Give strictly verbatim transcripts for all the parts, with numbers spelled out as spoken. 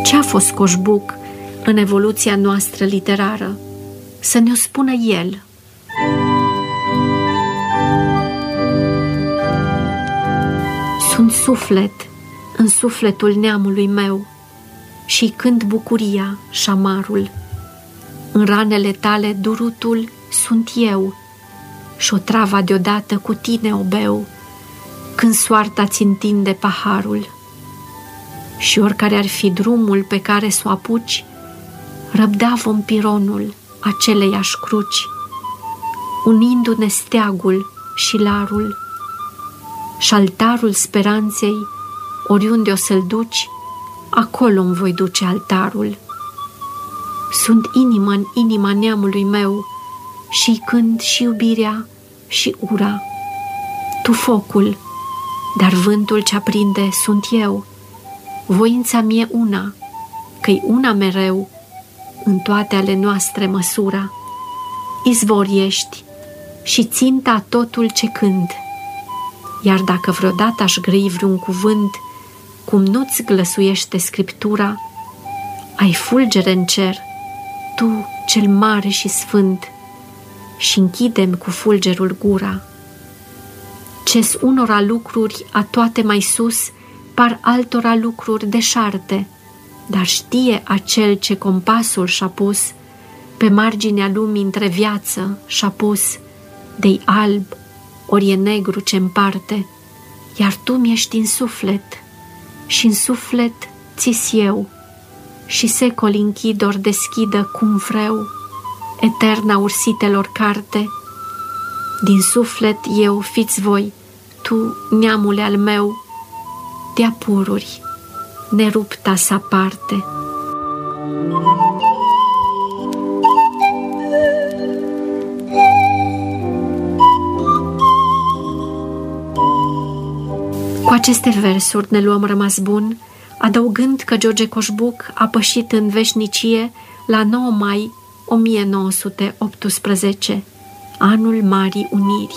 Ce a fost Coșbuc în evoluția noastră literară? Să ne-o spună el. Sunt suflet în sufletul neamului meu și cânt bucuria și amarul. În ranele tale durutul sunt eu și o travă deodată cu tine o beau când soarta-ți întinde paharul. Și oricare ar fi drumul pe care s-o apuci, răbda vom pironul aceleiași cruci, unindu-ne steagul și larul și altarul speranței, oriunde o să-l duci, acolo îmi voi duce altarul. Sunt inimă în inima neamului meu și cânt și iubirea și ura. Tu focul, dar vântul ce aprinde sunt eu. Voința mie una, că-i una mereu, în toate ale noastre măsura. Izvor ești și ținta totul ce cânt. Iar dacă vreodată aș grăi vreun cuvânt, cum nu-ți glăsuiește Scriptura, ai fulgere în cer, tu cel mare și sfânt, și închidem cu fulgerul gura. Ce-s unora lucruri a toate mai sus, par altora lucruri deșarte, dar știe acel ce compasul și-a pus pe marginea lumii între viață și-a pus, de-i alb, ori e negru ce împarte, iar tu mi-ești în suflet și în suflet ți-s eu și secoli închid ori deschidă cum vreau eterna ursitelor carte. Din suflet eu fiți voi, tu, neamule al meu, de-a pururi, nerupta sa parte. Cu aceste versuri ne luăm rămas bun, adăugând că George Coșbuc a pășit în veșnicie la nouă mai o mie nouă sute optsprezece, anul Marii Uniri.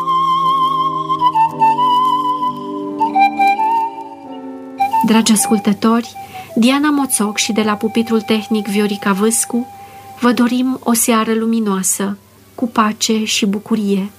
Dragi ascultători, Diana Moțoc și de la pupitrul tehnic Viorica Vâscu vă dorim o seară luminoasă, cu pace și bucurie.